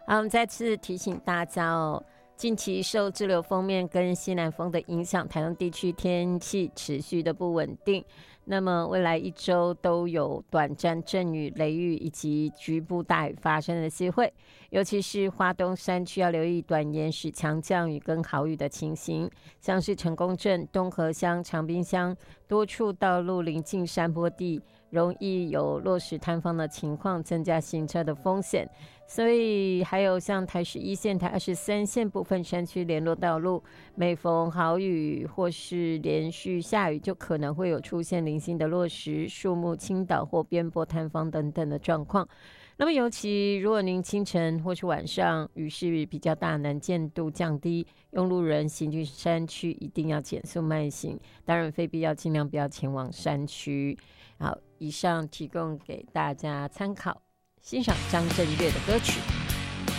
好，我们再次提醒大家哦，近期受滞留锋面跟西南风的影响，台东地区天气持续的不稳定。那么未来一周都有短暂阵雨、雷雨以及局部大雨发生的机会，尤其是花东山区要留意短延时强降雨跟豪雨的情形，像是成功镇、东河乡、长滨乡多处道路临近山坡地，容易有落石坍方的情况，增加行车的风险。所以还有像台11线、台23线部分山区联络道路，每逢豪雨或是连续下雨，就可能会有出现零星的落石、树木倾倒或边坡坍方等等的状况。那么尤其如果您清晨或是晚上雨势比较大，能见度降低，用路人行进山区一定要减速慢行，当然非必要尽量不要前往山区。好，以上提供给大家参考，欣赏张震岳的歌曲。